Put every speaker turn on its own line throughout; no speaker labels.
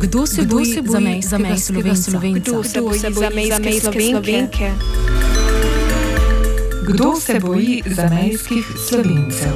Kdo se boji zamejskega Slovenca?
Kdo se boji zamejske Slovenke?
Kdo se boji zamejskih Slovencev?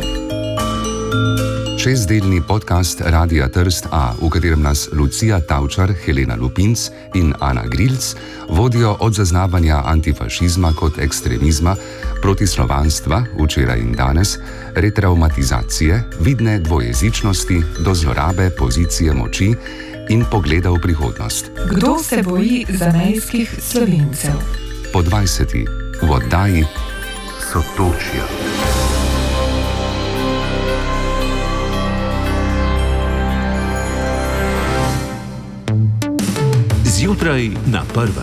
6-delni podcast Radia Trst A, v katerem nas Lucija Tavčar, Helena Lupinc in Ana Grilc vodijo od zaznavanja antifašizma kot ekstremizma, protislovanstva včeraj in danes, retraumatizacije, vidne dvojezičnosti do zlorabe pozicije moči in pogleda v prihodnost.
Kdo se boji zamejskih Slovencev?
Po 20. v oddaji Sotočja.
Zjutraj na prvem.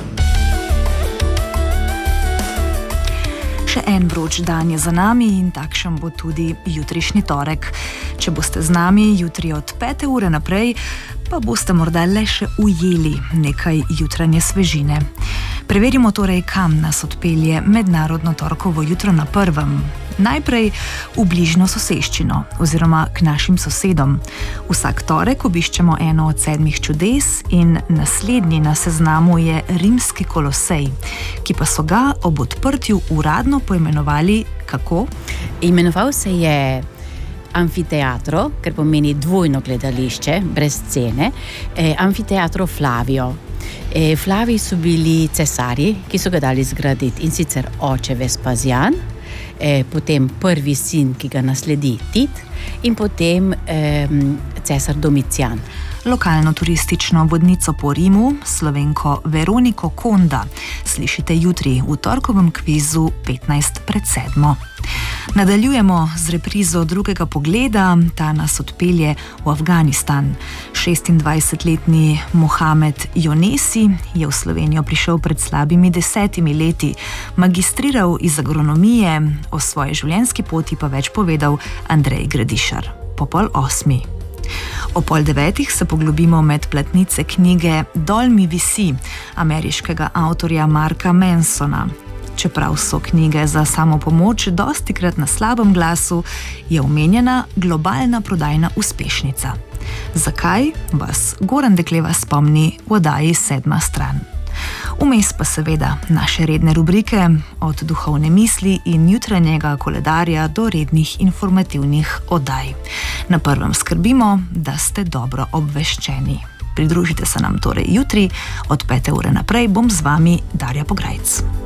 Še en vroč dan je za nami in takšen bo tudi jutrišnji torek. Če boste z nami jutri od 5. ure naprej, pa boste morda le še ujeli nekaj jutranje svežine. Preverimo torej, kam nas odpelje mednarodno torkovo jutro na prvem. Najprej v bližnjo soseščino oziroma k našim sosedom. Vsak torek obiščemo eno od 7 čudes in naslednji na seznamu je Rimski kolosej, ki pa so ga ob odprtju uradno poimenovali kako?
Imenoval se je Amfiteatro, ker pomeni dvojno gledališče, brez scene, Amfiteatro Flavio. Flaviji so bili cesarji, ki so ga dali zgraditi, in sicer oče Vespasijan, potem prvi sin, ki ga nasledi, Tit, in potem cesar Domicijan.
Lokalno turistično vodnico po Rimu, Slovenko Veroniko Konda, slišite jutri v torkovem kvizu 15 pred 7. Nadaljujemo z reprizo drugega pogleda, ta nas odpelje v Afganistan. 26-letni Mohamed Jonesi je v Slovenijo prišel pred slabimi 10 leti, magistriral iz agronomije, o svoji življenjski poti pa več povedal Andrej Gradišar. Po 7:30. O 8:30 se poglobimo med platnice knjige Dol mi visi ameriškega avtorja Marka Mansona. Čeprav so knjige za samopomoč dostikrat na slabem glasu, je omenjena globalna prodajna uspešnica. Zakaj, vas Goran Dekleva spomni v oddaji 7. stran. Vmes pa seveda naše redne rubrike, od duhovne misli in jutranjega koledarja do rednih informativnih oddaj. Na prvem skrbimo, da ste dobro obveščeni. Pridružite se nam torej jutri, od 5. ure naprej bom z vami Darja Pograjc.